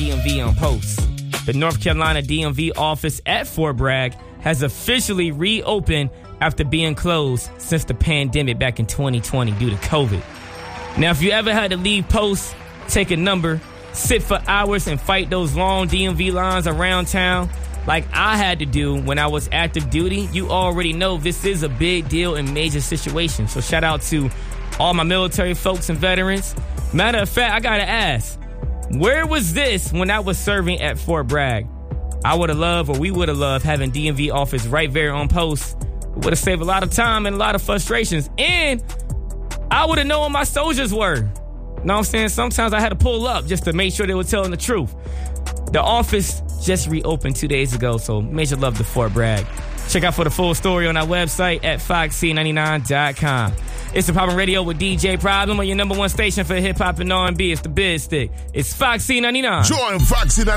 DMV on post. The North Carolina DMV office at Fort Bragg has officially reopened after being closed since the pandemic back in 2020 due to COVID. Now, if you ever had to leave post, take a number, sit for hours and fight those long DMV lines around town like I had to do when I was active duty, you already know this is a big deal and major situation. So shout out to all my military folks and veterans. Matter of fact, I gotta ask, where was this when I was serving at Fort Bragg? I would have loved, or we would have loved, having DMV office right there on post. It would have saved a lot of time and a lot of frustrations. And I would have known where my soldiers were. Know what I'm saying? Sometimes I had to pull up just to make sure they were telling the truth. The office just reopened 2 days ago, so major love to Fort Bragg. Check out for the full story on our website at foxc99.com. It's the Poppin' Radio with DJ Problem on your number one station for hip-hop and R&B. It's the Biz Stick. It's Foxy 99. Join Foxy 99.